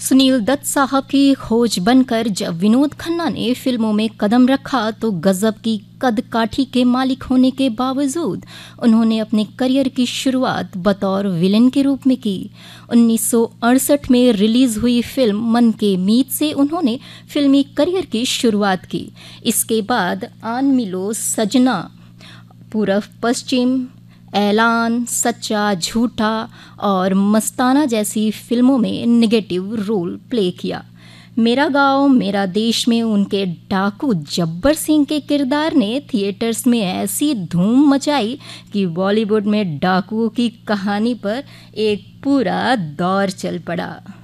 सुनील दत्त साहब की खोज बनकर जब विनोद खन्ना ने फिल्मों में कदम रखा तो गजब की कदकाठी के मालिक होने के बावजूद उन्होंने अपने करियर की शुरुआत बतौर विलेन के रूप में की। 1968 में रिलीज हुई फिल्म मन के मीत से उन्होंने फिल्मी करियर की शुरुआत की। इसके बाद आन मिलो सजना, पूरब पश्चिम, ऐलान, सच्चा झूठा और मस्ताना जैसी फिल्मों में नेगेटिव रोल प्ले किया। मेरा गांव मेरा देश में उनके डाकू जब्बर सिंह के किरदार ने थिएटर्स में ऐसी धूम मचाई कि बॉलीवुड में डाकुओं की कहानी पर एक पूरा दौर चल पड़ा।